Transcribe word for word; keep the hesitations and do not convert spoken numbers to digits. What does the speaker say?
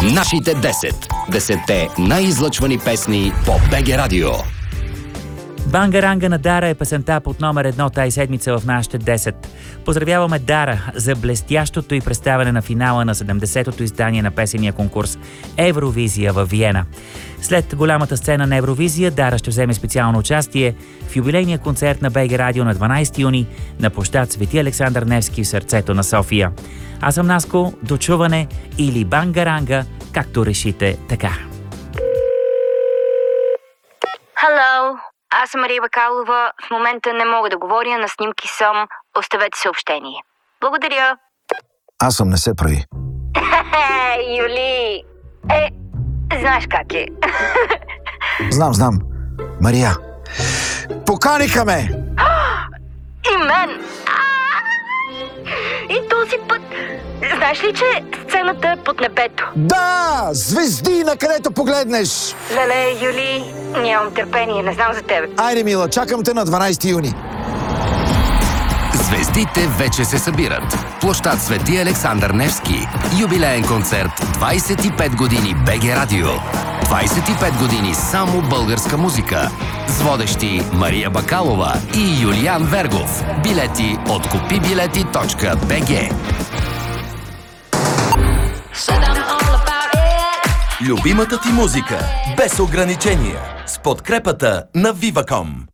Нашите десет. Десетте най-излъчвани песни по БГ Радио. Бангаранга на Дара е песента под номер едно тази седмица в нашите десет. Поздравяваме Дара за блестящото и представяне на финала на седемдесетото издание на песения конкурс Евровизия във Виена. След голямата сцена на Евровизия, Дара ще вземе специално участие в юбилейния концерт на БГ Радио на дванайсети юни на площад Свети Александър Невски в сърцето на София. Аз съм Наско, до чуване или Бангаранга, както решите така. Hello. Аз съм Мария Бакалова. В момента не мога да говоря, на снимки съм. Оставете съобщение. Благодаря. Аз съм, не се прави. Юли! Е, знаеш как е. Знам, знам. Мария, поканиха ме! И мен! И този път... Знаеш ли, че сцената е под небето? Да! Звезди, на където погледнеш! Леле, Юли, нямам търпение, не знам за тебе. Айде, мила, чакам те на дванайсети юни. Звездите вече се събират. Площад Свети Александър Невски. Юбилеен концерт двайсет и пет години БГ Радио. двайсет и пет години само българска музика. С водещи Мария Бакалова и Юлиан Вергов. Билети от купи билети точка би джи. Любимата ти музика без ограничения с подкрепата на Viva точка com.